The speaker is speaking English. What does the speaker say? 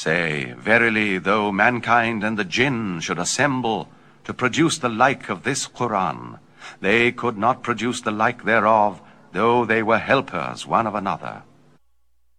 say, verily, though mankind and the jinn should assemble to produce the like of this Quran, they could not produce the like thereof, though they were helpers one of another.